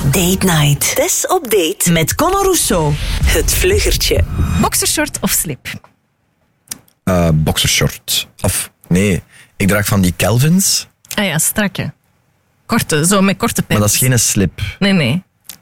Date Night. Tess op date met Conor Rousseau. Het vluggertje. Boxershort of slip? Boxershort. Of, nee, ik draag van die Calvins. Ah ja, strakke. Korte, zo met korte pens. Maar dat is geen slip. Nee.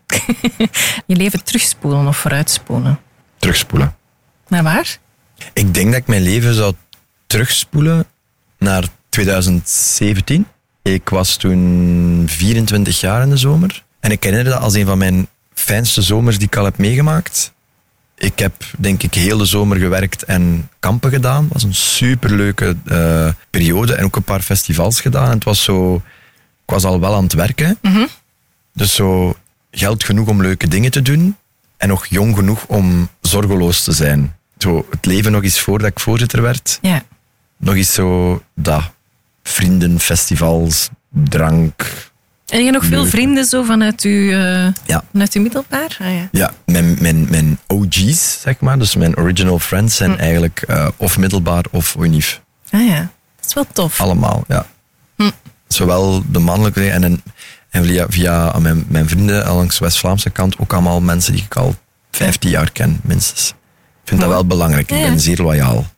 Je leven terugspoelen of vooruitspoelen? Terugspoelen. Naar waar? Ik denk dat ik mijn leven zou terugspoelen naar 2017. Ik was toen 24 jaar in de zomer. En ik herinner dat als een van mijn fijnste zomers die ik al heb meegemaakt. Ik heb, denk ik, heel de zomer gewerkt en kampen gedaan. Het was een superleuke periode. En ook een paar festivals gedaan. En het was zo... Ik was al wel aan het werken. Mm-hmm. Dus zo geld genoeg om leuke dingen te doen. En nog jong genoeg om zorgeloos te zijn. Zo het leven nog eens voordat ik voorzitter werd. Ja. Nog eens zo dat. Vrienden, festivals, drank. En je nog veel Leuk. vrienden zo vanuit uw Ja. middelbaar? Ah, ja. Ja, mijn OG's, zeg maar. Dus mijn original friends zijn eigenlijk of middelbaar of unief. Ah ja, dat is wel tof. Allemaal, ja. Zowel de mannelijke en via mijn vrienden langs de West-Vlaamse kant ook allemaal mensen die ik al 15 jaar ken, minstens. Ik vind dat wel belangrijk. Ik ben zeer loyaal.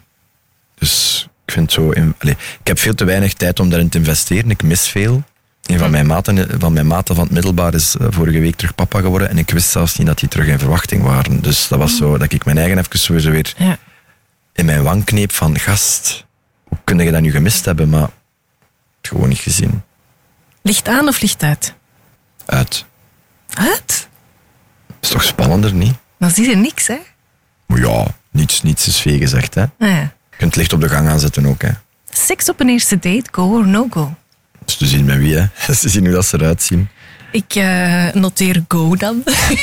Dus ik vind zo... ik heb veel te weinig tijd om daarin te investeren. Ik mis veel. Een van mijn maten van het middelbaar is vorige week terug papa geworden. En ik wist zelfs niet dat die terug in verwachting waren. Dus dat was zo dat ik mijn eigen even sowieso weer in mijn wang kneep van... Gast, hoe kun je dat nu gemist hebben? Maar het gewoon niet gezien. Licht aan of licht uit? Uit. Uit? Is toch spannender, niet? Dan zie je niks, hè? Maar ja, niets is vee gezegd, hè. Ah, ja. Je kunt licht op de gang aanzetten ook, hè. Seks op een eerste date, go or no go? Dus te zien met wie, hè. Te zien hoe dat ze eruit zien. Ik noteer go dan.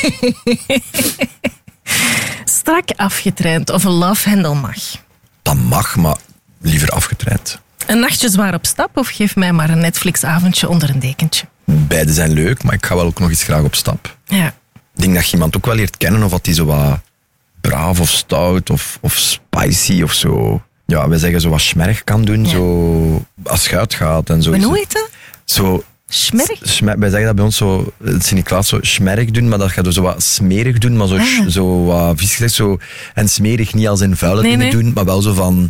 Strak afgetraind of een love handle mag? Dat mag, maar liever afgetraind. Een nachtje zwaar op stap of geef mij maar een Netflix-avondje onder een dekentje? Beide zijn leuk, maar ik ga wel ook nog eens graag op stap. Ja. Ik denk dat je iemand ook wel leert kennen of dat die zo wat braaf of stout of spicy of zo. Ja, wij zeggen zo wat schmerg kan doen, zo als je uitgaat en zo. En hoe heet dat? Zo... Schmerg? Wij zeggen dat bij ons zo, het Sint-Niklaas zo schmerg doen, maar dat gaat dus zo wat smerig doen, maar zo wat vies gezegd, zo. En smerig niet als in vuile dingen doen, maar wel zo van,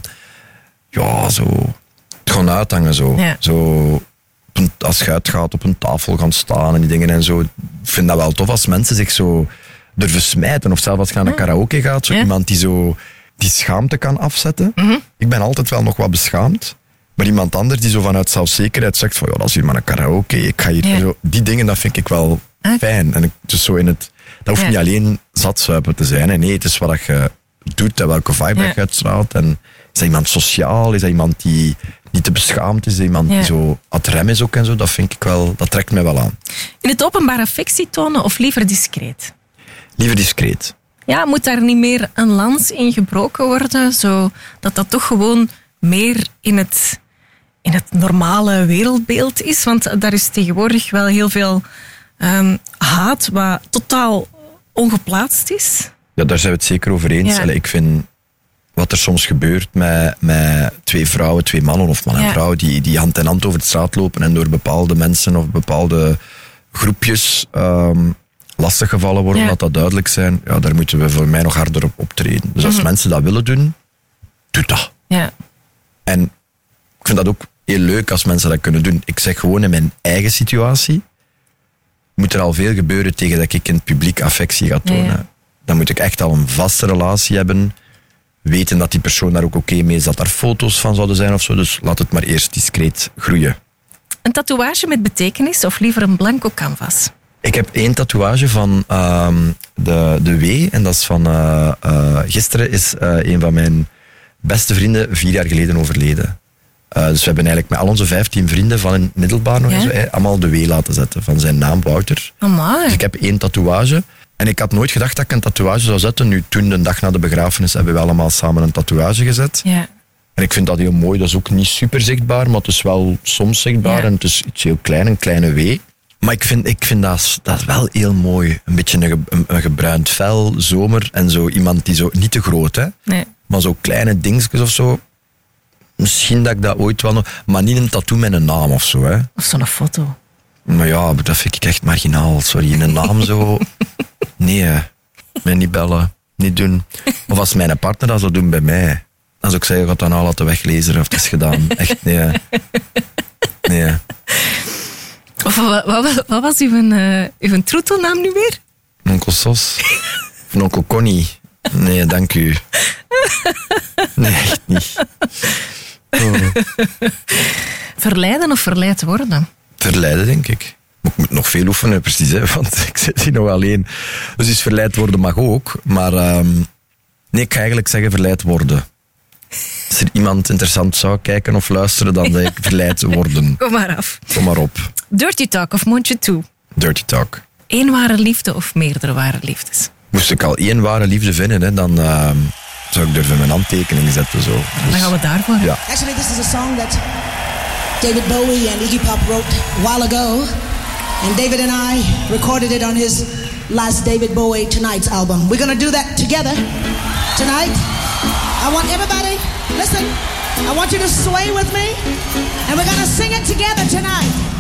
ja, zo, het gewoon uithangen zo. Ja. Zo, als je uitgaat op een tafel gaan staan en die dingen en zo. Ik vind dat wel tof als mensen zich zo durven smijten, of zelfs als je naar een karaoke gaat, zo iemand die zo die schaamte kan afzetten. Ik ben altijd wel nog wat beschaamd. Maar iemand anders die zo vanuit zelfzekerheid zegt van ja, dat is hier maar een karaoke, ik ga hier zo, die dingen, dat vind ik wel fijn. En dus zo dat hoeft niet alleen zatzuipen te zijn. Hè. Nee, het is wat je doet en welke vibe dat je uitstraalt. En is dat iemand sociaal? Is dat iemand die niet te beschaamd is? Is dat iemand die zo ad rem is ook en zo? Dat vind ik wel, dat trekt mij wel aan. In het openbaar affectie tonen of liever discreet? Liever discreet. Ja, moet daar niet meer een lans in gebroken worden? Zodat dat toch gewoon meer in het normale wereldbeeld is. Want daar is tegenwoordig wel heel veel haat wat totaal ongeplaatst is. Ja, daar zijn we het zeker over eens. Ja. Ik vind wat er soms gebeurt met twee vrouwen, twee mannen of man en vrouw die hand in hand over de straat lopen en door bepaalde mensen of bepaalde groepjes lastiggevallen worden, dat dat duidelijk zijn. Ja, daar moeten we voor mij nog harder op optreden. Dus als mensen dat willen doen, doe dat. Ja. En ik vind dat ook heel leuk als mensen dat kunnen doen. Ik zeg gewoon in mijn eigen situatie, moet er al veel gebeuren tegen dat ik in het publiek affectie ga tonen. Ja. Dan moet ik echt al een vaste relatie hebben, weten dat die persoon daar ook oké mee is, dat daar foto's van zouden zijn of zo. Dus laat het maar eerst discreet groeien. Een tatoeage met betekenis of liever een blanco canvas? Ik heb 1 tatoeage van de W. En dat is van... gisteren is een van mijn beste vrienden 4 jaar geleden overleden. Dus we hebben eigenlijk met al onze 15 vrienden van in het middelbaar nog eens, allemaal de W laten zetten. Van zijn naam, Wouter. Amai. Dus ik heb 1 tatoeage. En ik had nooit gedacht dat ik een tatoeage zou zetten. Nu, toen, de dag na de begrafenis, hebben we allemaal samen een tatoeage gezet. Ja. En ik vind dat heel mooi. Dat is ook niet super zichtbaar, maar het is wel soms zichtbaar. Ja. En het is iets heel klein, een kleine W. Maar ik vind dat wel heel mooi. Een beetje een gebruind vel, zomer. En zo iemand die zo, niet te groot, hè. Nee. Maar zo kleine dingetjes of zo. Misschien dat ik dat ooit wel nog... Maar niet een tattoo met een naam of zo, hè. Of zo'n foto. Maar ja, dat vind ik echt marginaal. Sorry, een naam zo... Nee, mij niet bellen, niet doen. Of als mijn partner dat zou doen bij mij, dan zou ik zeggen, ga dan al laten weglezen of het is gedaan. Echt, nee. Of wat was uw troetelnaam nu weer? Onkel Sos. Of onkel Connie. Nee, dank u. Nee, echt niet. Oh. Verleiden of verleid worden? Verleiden, denk ik. Maar ik moet nog veel oefenen, precies, hè, want ik zit hier nog alleen. Dus verleid worden mag ook, maar nee, ik ga eigenlijk zeggen verleid worden. Als er iemand interessant zou kijken of luisteren, dan zeg ik verleid worden. Kom maar af. Kom maar op. Dirty talk of mondje toe? Dirty talk. 1 ware liefde of meerdere ware liefdes? Moest ik al 1 ware liefde vinden, hè, dan zou ik durven mijn handtekening zetten. Zo. Dan gaan we daarvoor. Ja. Actually, this is a song that David Bowie and Iggy Pop wrote a while ago. And David and I recorded it on his last David Bowie Tonight's album. We're going to do that together tonight. I want everybody, listen, I want you to sway with me. And we're going to sing it together tonight.